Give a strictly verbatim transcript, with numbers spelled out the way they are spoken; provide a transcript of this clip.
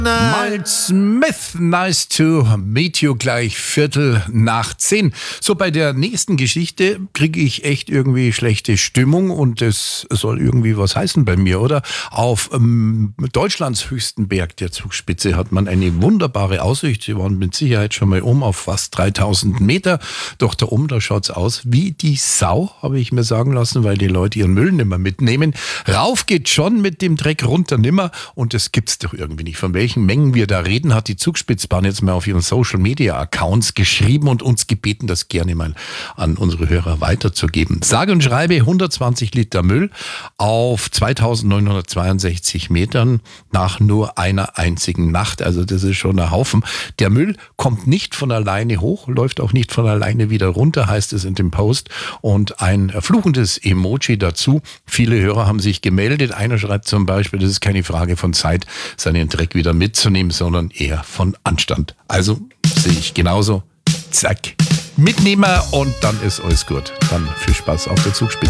Miles Smith, nice to meet you, gleich Viertel nach zehn. So, bei der nächsten Geschichte kriege ich echt irgendwie schlechte Stimmung und es soll irgendwie was heißen bei mir, oder? Auf ähm, Deutschlands höchsten Berg, der Zugspitze, hat man eine wunderbare Aussicht. Sie waren mit Sicherheit schon mal um auf fast dreitausend Meter. Doch da oben, da schaut's aus wie die Sau, habe ich mir sagen lassen, weil die Leute ihren Müll nimmer mitnehmen. Rauf geht schon mit dem Dreck, runter nimmer und das gibt's doch irgendwie nicht. Von welchen Mengen wir da reden, hat die Zugspitzbahn jetzt mal auf ihren Social-Media-Accounts geschrieben und uns gebeten, das gerne mal an unsere Hörer weiterzugeben. Sage und schreibe hundertzwanzig Liter Müll auf zweitausendneunhundertzweiundsechzig Metern nach nur einer einzigen Nacht. Also das ist schon ein Haufen. Der Müll kommt nicht von alleine hoch, läuft auch nicht von alleine wieder runter, heißt es in dem Post. Und ein fluchendes Emoji dazu. Viele Hörer haben sich gemeldet. Einer schreibt zum Beispiel, das ist keine Frage von Zeit, seinen Dreck wieder mitzunehmen, sondern eher von Anstand. Also sehe ich genauso. Zack. Mitnehmer und dann ist alles gut. Dann viel Spaß auf der Zugspitze.